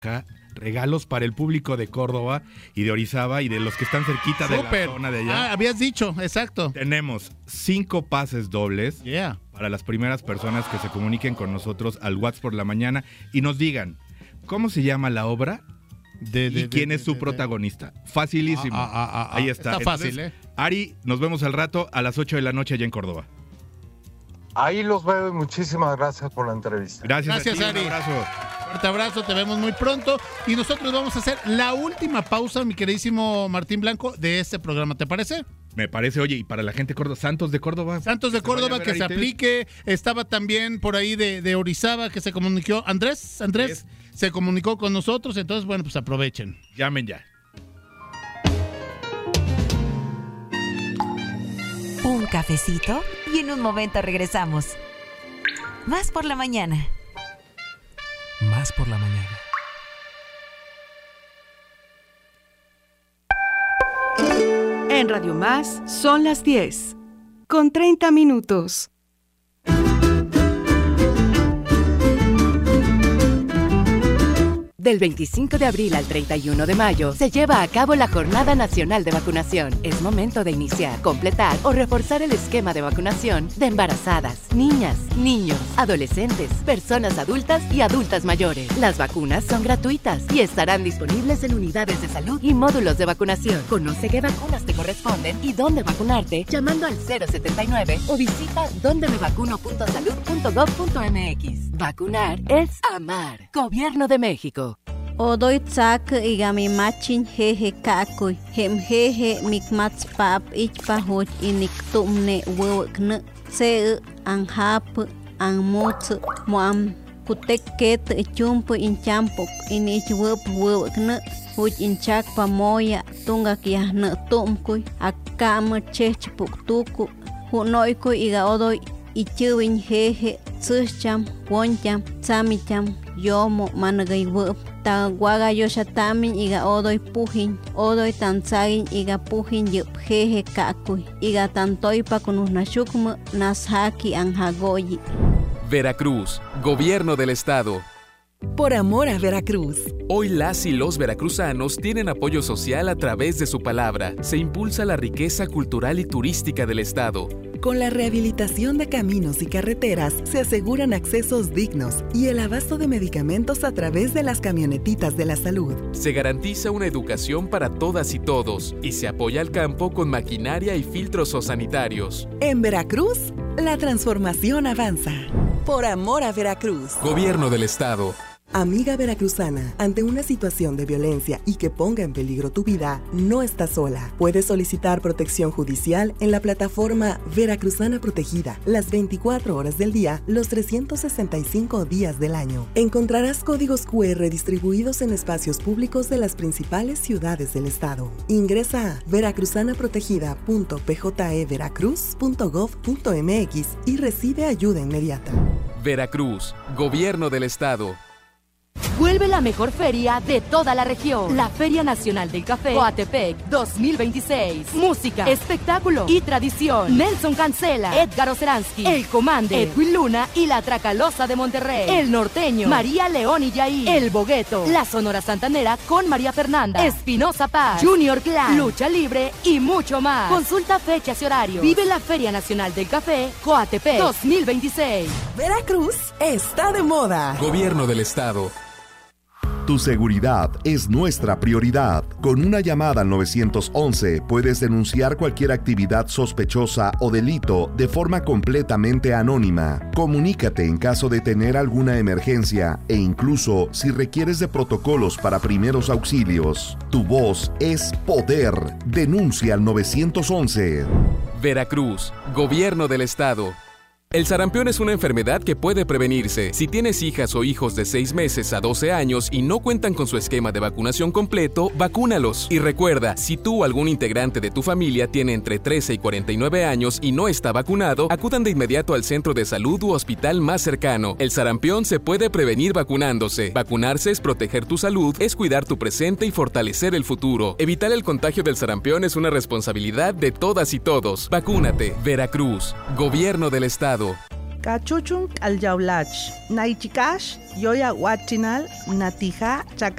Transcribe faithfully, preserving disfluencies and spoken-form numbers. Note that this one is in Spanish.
regalos para el público de Córdoba y de Orizaba y de los que están cerquita Super. de la zona de allá. Ah, habías dicho, exacto. Tenemos cinco pases dobles yeah. para las primeras personas que se comuniquen con nosotros al WhatsApp por la mañana y nos digan cómo se llama la obra de, de, y quién de, es su de, protagonista. De. Facilísimo. Ah, ah, ah, ah, Ahí está. Está fácil, Entonces, ¿eh? Ari, nos vemos al rato a las ocho de la noche allá en Córdoba. Ahí los veo y muchísimas gracias por la entrevista. Gracias, gracias a ti, Ari. Un abrazo. Fuerte abrazo, te vemos muy pronto. Y nosotros vamos a hacer la última pausa, mi queridísimo Martín Blanco, de este programa. ¿Te parece? Me parece, oye, y para la gente de Córdoba, Santos de Córdoba. Santos de Córdoba, que se aplique. Estaba también por ahí de, de Orizaba, que se comunicó. Andrés, Andrés, yes. se comunicó con nosotros. Entonces, bueno, pues aprovechen. Llamen ya. Un cafecito y en un momento regresamos. Más por la mañana. Más por la mañana. En Radio Más son las diez, con treinta minutos. Del veinticinco de abril al treinta y uno de mayo se lleva a cabo la Jornada Nacional de Vacunación. Es momento de iniciar, completar o reforzar el esquema de vacunación de embarazadas, niñas, niños, adolescentes, personas adultas y adultas mayores. Las vacunas son gratuitas y estarán disponibles en unidades de salud y módulos de vacunación. Conoce qué vacunas te corresponden y dónde vacunarte llamando al cero setenta y nueve o visita donde me vacuno punto salud punto gov punto mx. Vacunar es amar. Gobierno de México. Odoy tsak igami machin jeje kakuy hem jeje mikmats pap ichpahoch inik tumne wewkne se anhap anmots moam kutek ket chumpo inchampok inich wep wewkne huch inchak pamoya tunga kiahne tumkuy akam chechpuk tuku hunoykuy iga odoy ichuwin jeje tsucham woncham tsamicham yomo managay wep ta guaga yoshatamin iga odoy pujin odoy tanzagin iga pujin yup jeje kakuy iga tantoypa kunusnashukma nashaki anjagoyi. Veracruz, Gobierno del Estado. Por amor a Veracruz. Hoy las y los veracruzanos tienen apoyo social a través de su palabra. Se impulsa la riqueza cultural y turística del Estado. Con la rehabilitación de caminos y carreteras se aseguran accesos dignos y el abasto de medicamentos a través de las camionetitas de la salud. Se garantiza una educación para todas y todos y se apoya al campo con maquinaria y filtros sanitarios. En Veracruz, la transformación avanza. Por amor a Veracruz. Gobierno del Estado. Amiga veracruzana, ante una situación de violencia y que ponga en peligro tu vida, no estás sola. Puedes solicitar protección judicial en la plataforma Veracruzana Protegida, las veinticuatro horas del día, los trescientos sesenta y cinco días del año. Encontrarás códigos cu erre distribuidos en espacios públicos de las principales ciudades del estado. Ingresa a veracruzana protegida punto p j e veracruz punto gov punto m x y recibe ayuda inmediata. Veracruz, Gobierno del Estado. Vuelve la mejor feria de toda la región. La Feria Nacional del Café Coatepec dos mil veintiséis. Música, espectáculo y tradición. Nelson Cancela, Edgar Oceransky, El Comande, Edwin Luna y la Tracalosa de Monterrey. El Norteño, María León y Yair. El Bogueto, la Sonora Santanera con María Fernanda, Espinosa Paz, Junior Clan, Lucha Libre y mucho más. Consulta fechas y horarios. Vive la Feria Nacional del Café Coatepec dos mil veintiséis. Veracruz está de moda. Gobierno del Estado. Tu seguridad es nuestra prioridad. Con una llamada al nueve once puedes denunciar cualquier actividad sospechosa o delito de forma completamente anónima. Comunícate en caso de tener alguna emergencia e incluso si requieres de protocolos para primeros auxilios. Tu voz es poder. Denuncia al nueve once. Veracruz, Gobierno del Estado. El sarampión es una enfermedad que puede prevenirse. Si tienes hijas o hijos de seis meses a doce años y no cuentan con su esquema de vacunación completo, vacúnalos. Y recuerda, si tú o algún integrante de tu familia tiene entre trece y cuarenta y nueve años y no está vacunado, acudan de inmediato al centro de salud u hospital más cercano. El sarampión se puede prevenir vacunándose. Vacunarse es proteger tu salud, es cuidar tu presente y fortalecer el futuro. Evitar el contagio del sarampión es una responsabilidad de todas y todos. Vacúnate. Veracruz, Gobierno del Estado. kachuchun al yaulach. Naichikash yoya wachinal natija